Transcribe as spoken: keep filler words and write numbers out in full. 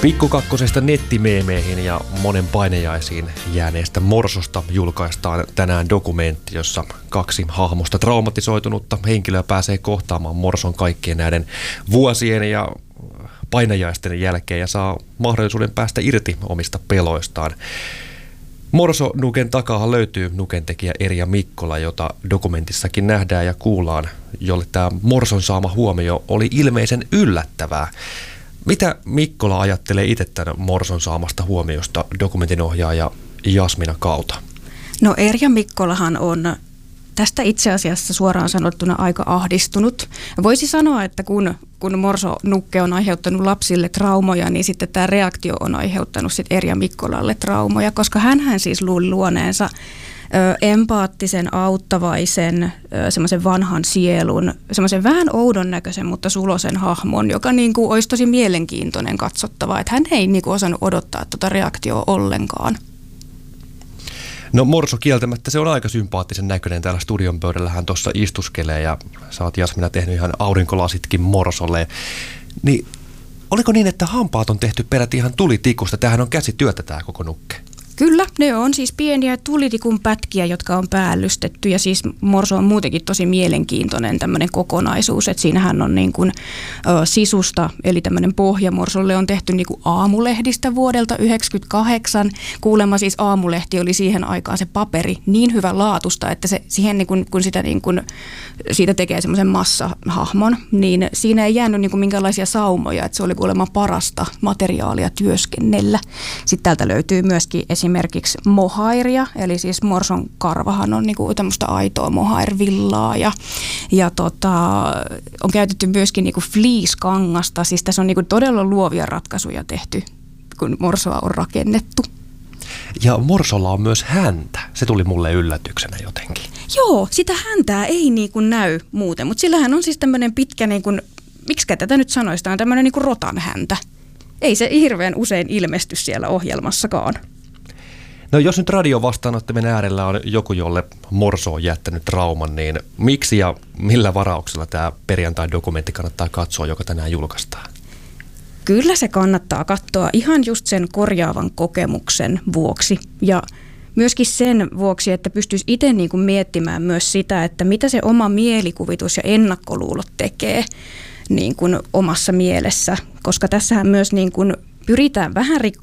Pikkukakkosesta nettimeemeihin ja monen painajaisiin jääneestä Morsosta julkaistaan tänään dokumentti, jossa kaksi hahmosta traumatisoitunutta henkilöä pääsee kohtaamaan Morson kaikkien näiden vuosien ja painajaisten jälkeen ja saa mahdollisuuden päästä irti omista peloistaan. Morso-Nuken takaa löytyy Nuken tekijä Erja Mikkola, jota dokumentissakin nähdään ja kuullaan, jolle tämä Morson saama huomio oli ilmeisen yllättävää. Mitä Mikkola ajattelee itse tämän Morson saamasta huomiosta, dokumentin ohjaaja Jasmina Kauta? No Erja Mikkolahan on tästä itse asiassa suoraan sanottuna aika ahdistunut. Voisi sanoa, että kun, kun Morso-Nukke on aiheuttanut lapsille traumoja, niin sitten tämä reaktio on aiheuttanut sitten Erja Mikkolalle traumoja, koska hänhän siis luuli luoneensa ö, empaattisen, auttavaisen, ö, semmoisen vanhan sielun, semmoisen vähän oudon näköisen, mutta sulosen hahmon, joka niin kuin olisi tosi mielenkiintoinen katsottava. Että hän ei niin kuin osannut odottaa tuota reaktioa ollenkaan. No Morso kieltämättä, se on aika sympaattisen näköinen. Täällä studion pöydällä hän tuossa istuskelee ja sä oot, Jasmina, tehnyt ihan aurinkolasitkin Morsolle. Niin oliko niin, että hampaat on tehty peräti ihan tulitikusta? Tämähän on käsityötä tämä koko Nukke. Kyllä, ne on siis pieniä tulitikun pätkiä, jotka on päällystetty, ja siis Morso on muutenkin tosi mielenkiintoinen tämmöinen kokonaisuus, että siinähän on niin kuin ö, sisusta, eli tämmöinen pohja Morsolle on tehty niin kuin Aamulehdistä vuodelta yhdeksänkymmentäkahdeksan. Kuulemma siis Aamulehti oli siihen aikaan se paperi niin hyvä laatusta, että se siihen niin kuin, kun sitä niin kuin, siitä tekee semmoisen massahahmon, niin siinä ei jäänyt niin kuin minkäänlaisia saumoja, että se oli kuulemma parasta materiaalia työskennellä. Sitten täältä löytyy myöskin esimerkiksi mohairia, eli siis Morson karvahan on niinku tämmöistä aitoa mohairvillaa ja, ja tota, on käytetty myöskin niinku fleece-kangasta, siis tässä on niinku todella luovia ratkaisuja tehty, kun Morsoa on rakennettu. Ja Morsolla on myös häntä, se tuli mulle yllätyksenä jotenkin. Joo, sitä häntää ei niinku näy muuten, mutta sillähän on siis tämmöinen pitkä, niinku, miksikä tätä nyt sanoisi, tämä on tämmöinen niinku rotan häntä. Ei se hirveän usein ilmesty siellä ohjelmassakaan. No jos nyt radiovastaanottimen äärellä on joku, jolle Morso on jättänyt trauman, niin miksi ja millä varauksella tämä perjantai-dokumentti kannattaa katsoa, joka tänään julkaistaan? Kyllä se kannattaa katsoa ihan just sen korjaavan kokemuksen vuoksi ja myöskin sen vuoksi, että pystyisi itse niin kuin miettimään myös sitä, että mitä se oma mielikuvitus ja ennakkoluulot tekee niin kuin omassa mielessä, koska tässähän myös niin kuin pyritään vähän rikkomaan